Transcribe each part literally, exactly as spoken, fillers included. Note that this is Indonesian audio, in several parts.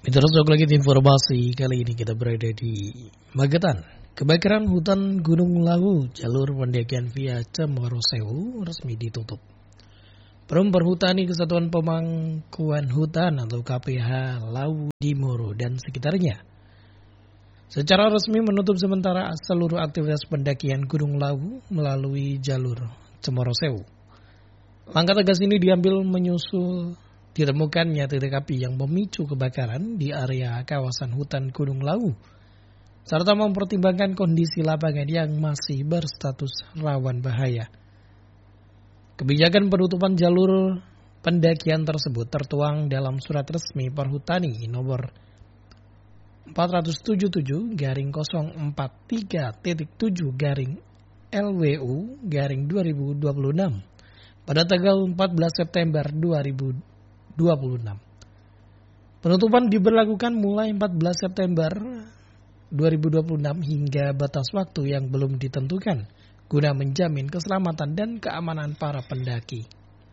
Terus lagi informasi kali ini kita berada di Magetan. Kebakaran hutan Gunung Lawu jalur pendakian via Cemoro Sewu resmi ditutup. Perum Perhutani Kesatuan Pemangkuan Hutan atau K P H Lawu Dimoro dan sekitarnya secara resmi menutup sementara seluruh aktivitas pendakian Gunung Lawu melalui jalur Cemoro Sewu. Langkah tegas ini diambil menyusul ditemukannya titik api yang memicu kebakaran di area kawasan hutan Gunung Lawu, serta mempertimbangkan kondisi lapangan yang masih berstatus rawan bahaya. Kebijakan penutupan jalur pendakian tersebut tertuang dalam surat resmi Perhutani nomor empat ratus tujuh puluh tujuh garing nol empat tiga titik tujuh garing L W U garing dua ribu dua puluh enam pada tanggal empat belas September dua ribu dua puluh enam. Penutupan diberlakukan mulai empat belas September dua ribu dua puluh enam hingga batas waktu yang belum ditentukan guna menjamin keselamatan dan keamanan para pendaki.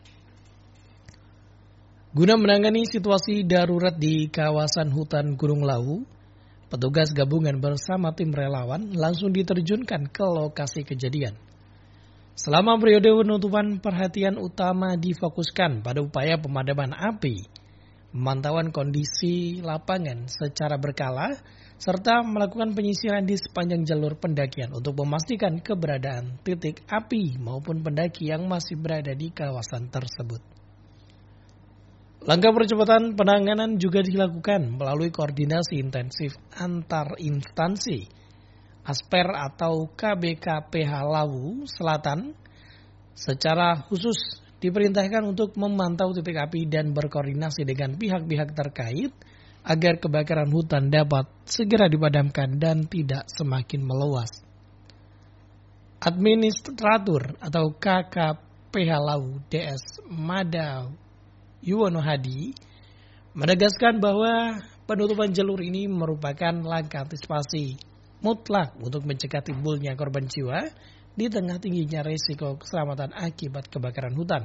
Guna menangani situasi darurat di kawasan hutan Gunung Lawu, petugas gabungan bersama tim relawan langsung diterjunkan ke lokasi kejadian. Selama periode penutupan, perhatian utama difokuskan pada upaya pemadaman api, pemantauan kondisi lapangan secara berkala, serta melakukan penyisiran di sepanjang jalur pendakian untuk memastikan keberadaan titik api maupun pendaki yang masih berada di kawasan tersebut. Langkah percepatan penanganan juga dilakukan melalui koordinasi intensif antar instansi. Asper atau K B K P H Lawu Selatan secara khusus diperintahkan untuk memantau titik api dan berkoordinasi dengan pihak-pihak terkait agar kebakaran hutan dapat segera dipadamkan dan tidak semakin meluas. Administratur atau K K P H Lawu D S Mada Yuwono Hadi menegaskan bahwa penutupan jalur ini merupakan langkah antisipasi mutlak untuk mencegah timbulnya korban jiwa di tengah tingginya risiko keselamatan akibat kebakaran hutan.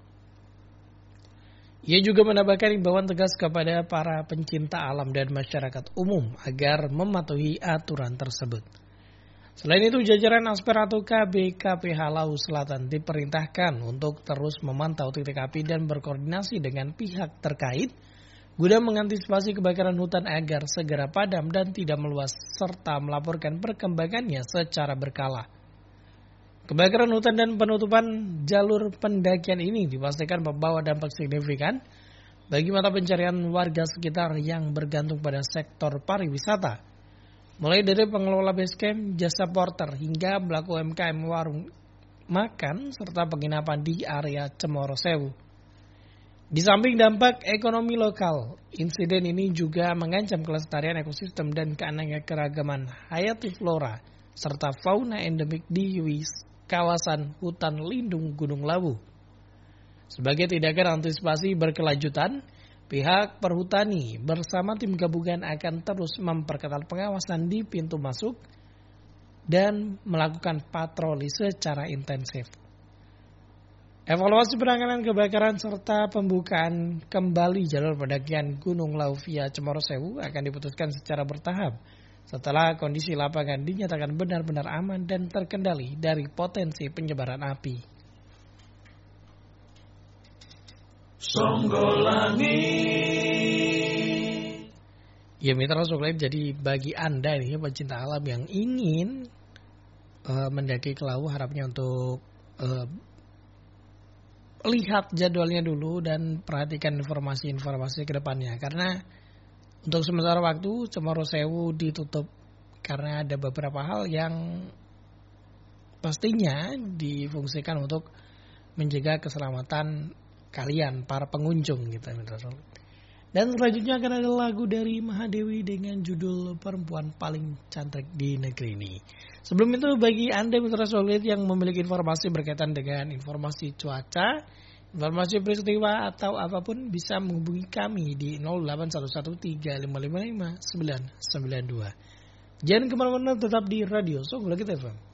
Ia juga menambahkan imbauan tegas kepada para pencinta alam dan masyarakat umum agar mematuhi aturan tersebut. Selain itu, jajaran Asper atau K B K P H Lawu Selatan diperintahkan untuk terus memantau titik api dan berkoordinasi dengan pihak terkait guna mengantisipasi kebakaran hutan agar segera padam dan tidak meluas serta melaporkan perkembangannya secara berkala. Kebakaran hutan dan penutupan jalur pendakian ini dipastikan membawa dampak signifikan bagi mata pencarian warga sekitar yang bergantung pada sektor pariwisata, mulai dari pengelola basecamp, jasa porter hingga pelaku U M K M warung makan serta penginapan di area Cemoro Sewu. Di samping dampak ekonomi lokal, insiden ini juga mengancam kelestarian ekosistem dan keanekaragaman hayati flora serta fauna endemik di kawasan hutan lindung Gunung Lawu. Sebagai tindakan antisipasi berkelanjutan, pihak Perhutani bersama tim gabungan akan terus memperketat pengawasan di pintu masuk dan melakukan patroli secara intensif. Evaluasi penanganan kebakaran serta pembukaan kembali jalur pendakian Gunung Lawu via Cemoro Sewu akan diputuskan secara bertahap setelah kondisi lapangan dinyatakan benar-benar aman dan terkendali dari potensi penyebaran api. Songgolangi. Ya mitra Songgolangi, jadi bagi Anda nih pecinta alam yang ingin uh, mendaki ke Lawu, harapnya untuk uh, lihat jadwalnya dulu dan perhatikan informasi-informasi ke depannya. Karena untuk sementara waktu Cemoro Sewu ditutup karena ada beberapa hal yang pastinya difungsikan untuk menjaga keselamatan kalian, para pengunjung gitu. Dan selanjutnya akan ada lagu dari Mahadewi dengan judul Perempuan Paling Cantik di Negeri Ini. Sebelum itu, bagi Anda mitra solid yang memiliki informasi berkaitan dengan informasi cuaca, informasi peristiwa atau apapun, bisa menghubungi kami di nol delapan satu satu tiga lima lima lima sembilan sembilan dua. Jangan kemana-mana, tetap di Radio Songgolangi T V.